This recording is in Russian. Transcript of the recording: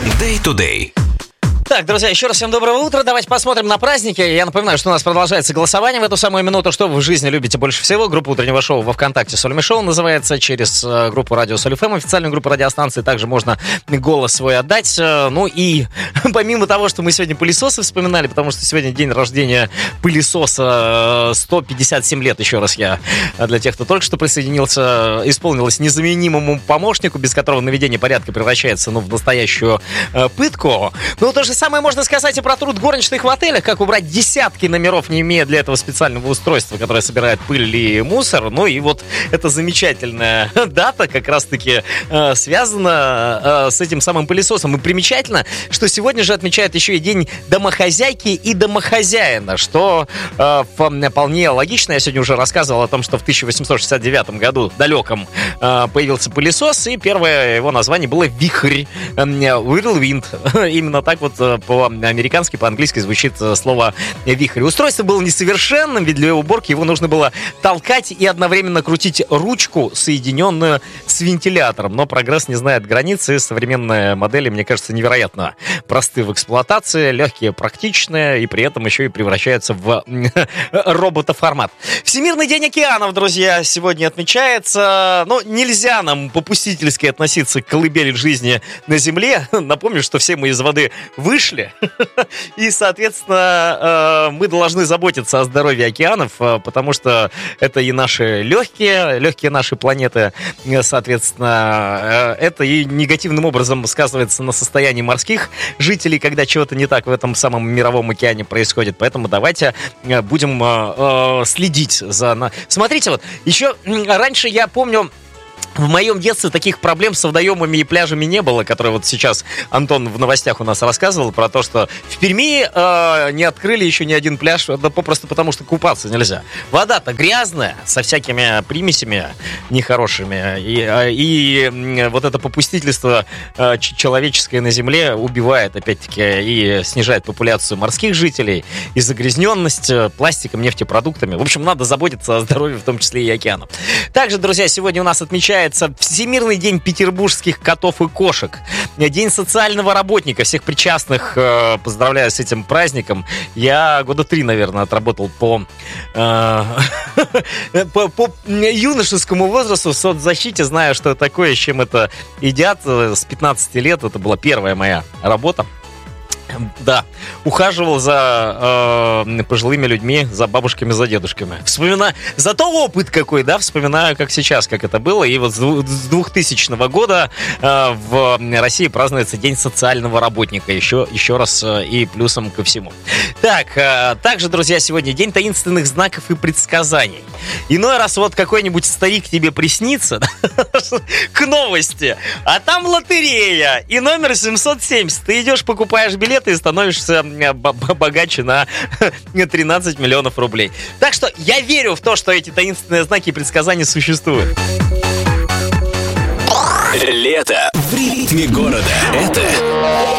Day to Day. Так, друзья, еще раз всем доброго утра. Давайте посмотрим на праздники. Я напоминаю, что у нас продолжается голосование в эту самую минуту. Что вы в жизни любите больше всего? Группа утреннего шоу во ВКонтакте «Соль Ми Шоу» называется. Через группу радио «Соль ФМ», официальную группу радиостанции, также можно голос свой отдать. Ну и помимо того, что мы сегодня пылесосы вспоминали, потому что сегодня день рождения пылесоса, 157 лет, еще раз я, для тех, кто только что присоединился, исполнилось незаменимому помощнику, без которого наведение порядка превращается, в настоящую пытку. Ну, то же самое можно сказать и про труд горничных в отелях, как убрать десятки номеров, не имея для этого специального устройства, которое собирает пыль и мусор. Ну и вот эта замечательная дата как раз-таки связана с этим самым пылесосом. И примечательно, что сегодня же отмечают еще и день домохозяйки и домохозяина, что вполне логично. Я сегодня уже рассказывал о том, что в 1869 году далеком появился пылесос, и первое его название было «Вихрь», «Whirlwind». Именно так вот по-американски, по-английски звучит слово «вихрь». Устройство было несовершенным, ведь для уборки его нужно было толкать и одновременно крутить ручку, соединенную с вентилятором. Но прогресс не знает границ, и современные модели, мне кажется, невероятно просты в эксплуатации, легкие, практичные, и при этом еще и превращаются в роботоформат. Всемирный день океанов, друзья, сегодня отмечается. Но нельзя нам попустительски относиться к колыбели жизни на Земле. Напомню, что все мы из воды вышли, и, соответственно, мы должны заботиться о здоровье океанов, потому что это и наши легкие нашей планеты, соответственно, это и негативным образом сказывается на состоянии морских жителей, когда чего-то не так в этом самом мировом океане происходит, поэтому давайте будем следить за... Смотрите, вот, еще раньше я помню, в моем детстве таких проблем с водоемами и пляжами не было, которые вот сейчас Антон в новостях у нас рассказывал про то, что в Перми не открыли еще ни один пляж, да попросту потому, что купаться нельзя. Вода-то грязная, со всякими примесями нехорошими, и вот это попустительство человеческое на земле убивает, опять-таки, и снижает популяцию морских жителей, и загрязненность пластиком, нефтепродуктами. В общем, надо заботиться о здоровье, в том числе и океанов. Также, друзья, сегодня у нас отмечается Всемирный день петербургских котов и кошек, День социального работника. Всех причастных поздравляю с этим праздником. Я года 3, наверное, отработал по юношескому возрасту в соцзащите, знаю, что это такое, с чем это едят. С 15 лет это была первая моя работа. Да, ухаживал за пожилыми людьми, за бабушками, за дедушками. Вспоминаю, зато опыт какой, да, вспоминаю, как сейчас, как это было. И вот с 2000 года в России празднуется День социального работника. Еще раз и плюсом ко всему. Так, также, друзья, сегодня День таинственных знаков и предсказаний. Иной раз вот какой-нибудь старик тебе приснится к новости, а там лотерея и номер 770. Ты идешь, покупаешь билет и становишься богаче на 13 миллионов рублей. Так что я верю в то, что эти таинственные знаки и предсказания существуют. Лето в ритме города. Это